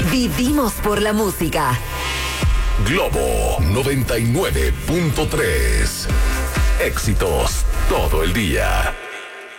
Vivimos por la música. Globo 99.3. Éxitos todo el día.